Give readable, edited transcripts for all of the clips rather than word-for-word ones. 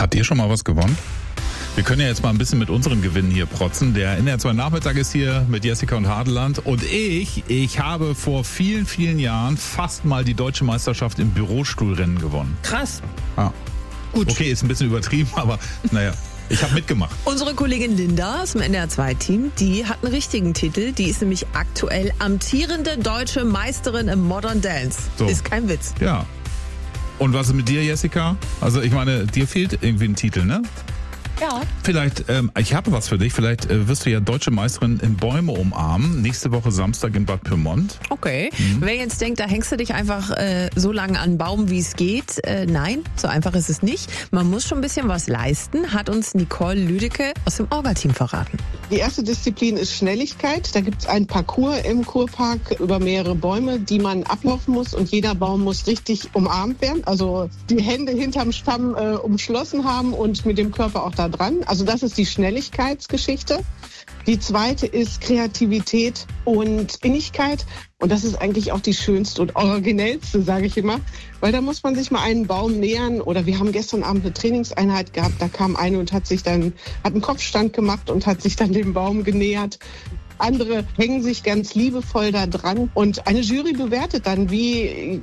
Habt ihr schon mal was gewonnen? Wir können ja jetzt mal ein bisschen mit unseren Gewinnen hier protzen. Der NDR 2 Nachmittag ist hier mit Jessica und Hadeland. Und ich habe vor vielen, vielen Jahren fast mal die deutsche Meisterschaft im Bürostuhlrennen gewonnen. Krass. Ja. Gut. Okay, ist ein bisschen übertrieben, aber naja, ich habe mitgemacht. Unsere Kollegin Linda aus dem NDR 2 Team, die hat einen richtigen Titel. Die ist nämlich aktuell amtierende deutsche Meisterin im Modern Dance. So. Ist kein Witz. Ja. Und was ist mit dir, Jessica? Also ich meine, dir fehlt irgendwie ein Titel, ne? Ja. Vielleicht, ich habe was für dich. Vielleicht wirst du ja deutsche Meisterin in Bäume umarmen. Nächste Woche Samstag in Bad Pyrmont. Okay. Wer jetzt denkt, da hängst du dich einfach so lange an den Baum, wie es geht. Nein, so einfach ist es nicht. Man muss schon ein bisschen was leisten, hat uns Nicole Lüdecke aus dem Orga-Team verraten. Die erste Disziplin ist Schnelligkeit. Da gibt es einen Parcours im Kurpark über mehrere Bäume, die man ablaufen muss. Und jeder Baum muss richtig umarmt werden. Also die Hände hinterm Stamm umschlossen haben und mit dem Körper auch da dran. Also das ist die Schnelligkeitsgeschichte. Die zweite ist Kreativität und Innigkeit. Und das ist eigentlich auch die schönste und originellste, sage ich immer. Weil da muss man sich mal einen Baum nähern. Oder wir haben gestern Abend eine Trainingseinheit gehabt. Da kam eine und hat einen Kopfstand gemacht und hat sich dann dem Baum genähert. Andere hängen sich ganz liebevoll da dran und eine Jury bewertet dann, wie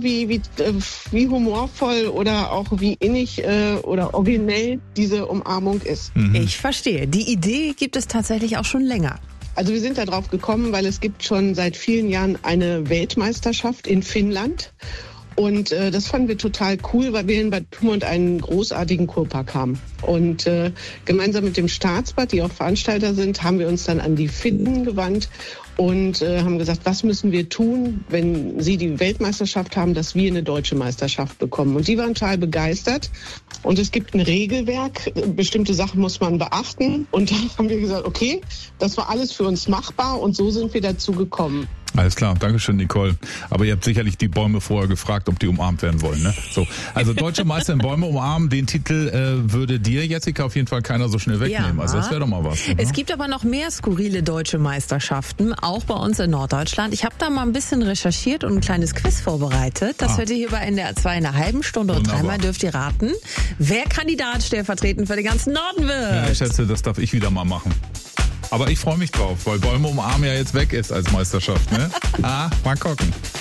humorvoll oder auch wie innig oder originell diese Umarmung ist. Ich verstehe. Die Idee gibt es tatsächlich auch schon länger. Also wir sind da drauf gekommen, weil es gibt schon seit vielen Jahren eine Weltmeisterschaft in Finnland. Und das fanden wir total cool, weil wir in Bad Pyrmont einen großartigen Kurpark haben. Und gemeinsam mit dem Staatsbad, die auch Veranstalter sind, haben wir uns dann an die Finnen gewandt und haben gesagt, was müssen wir tun, wenn sie die Weltmeisterschaft haben, dass wir eine deutsche Meisterschaft bekommen. Und die waren total begeistert. Und es gibt ein Regelwerk, bestimmte Sachen muss man beachten. Und dann haben wir gesagt, okay, das war alles für uns machbar und so sind wir dazu gekommen. Alles klar, Dankeschön, Nicole. Aber ihr habt sicherlich die Bäume vorher gefragt, ob die umarmt werden wollen, ne? So, also deutsche Meister in Bäume umarmen, den Titel würde dir, Jessica, auf jeden Fall keiner so schnell wegnehmen. Ja. Also das wäre doch mal was. Es gibt aber noch mehr skurrile deutsche Meisterschaften, auch bei uns in Norddeutschland. Ich habe da mal ein bisschen recherchiert und ein kleines Quiz vorbereitet. Das hört ihr hier bei NDR 2 in einer halben Stunde und dreimal dürft ihr raten, wer Kandidat stellvertretend für den ganzen Norden wird. Ja, ich schätze, das darf ich wieder mal machen. Aber ich freue mich drauf, weil Bäume umarmen ja jetzt weg ist als Meisterschaft, ne? Mal gucken.